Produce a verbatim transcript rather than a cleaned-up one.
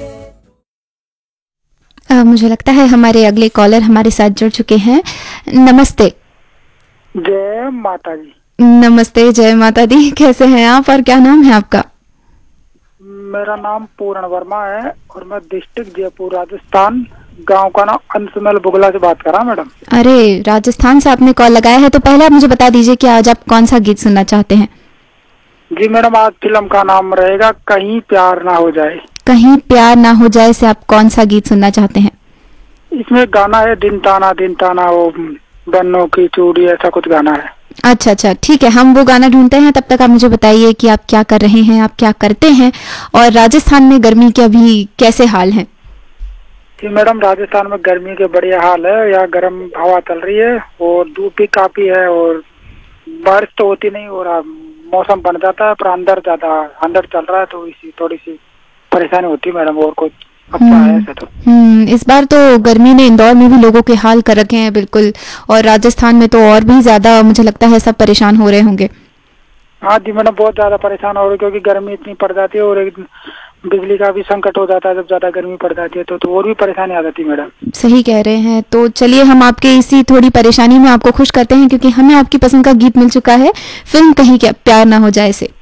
अ, मुझे लगता है हमारे अगले कॉलर हमारे साथ जुड़ चुके हैं। नमस्ते। जय माता दी। नमस्ते, जय माता दी। कैसे हैं आप और क्या नाम है आपका? मेरा नाम पूर्ण वर्मा है और मैं डिस्ट्रिक्ट जयपुर राजस्थान, गांव का नाम अंशमल बुगला से बात कर रहा हूं मैडम। अरे, राजस्थान से आपने कॉल लगाया है, तो पहले आप मुझे बता दीजिए कि आज आप कौन सा गीत सुनना चाहते हैं? जी मैडम, आज फिल्म का नाम रहेगा कहीं प्यार ना हो जाए। कहीं प्यार ना हो जाए से आप कौन सा गीत सुनना चाहते हैं? इसमें गाना है दिन ताना दिन ताना, वो बन्नों की चूड़ी, ऐसा कुछ गाना है। अच्छा अच्छा, ठीक है, हम वो गाना ढूंढते हैं। तब तक आप मुझे बताइए कि आप क्या कर रहे हैं, आप क्या करते हैं, और राजस्थान में गर्मी के अभी कैसे हाल हैं? जी मैडम, राजस्थान में गर्मी के बढ़िया हाल है। यहाँ गर्म हवा चल रही है और धूप भी काफी है और बारिश तो होती नहीं और मौसम बन जाता है, पर अंदर ज्यादा अंदर चल रहा है, तो इसी थोड़ी सी परेशानी होती है मैडम, और कुछ अच्छा है ऐसा तो। हम्म इस बार तो गर्मी ने इंदौर में भी लोगों के हाल कर रखे हैं बिल्कुल, और राजस्थान में तो और भी ज्यादा मुझे लगता है सब परेशान हो रहे होंगे। हाँ जी मैडम, बहुत ज्यादा परेशान हो रही, क्योंकि गर्मी इतनी पड़ जाती है और एक बिजली का भी संकट हो जाता है जब ज्यादा गर्मी पड़ जाती है, तो, तो और भी परेशानी आ जाती है मैडम। सही कह रहे हैं। तो चलिए, हम आपके इसी थोड़ी परेशानी में आपको खुश करते हैं, क्योंकि हमें आपकी पसंद का गीत मिल चुका है, फिल्म कहीं क्या प्यार ना हो जाए से।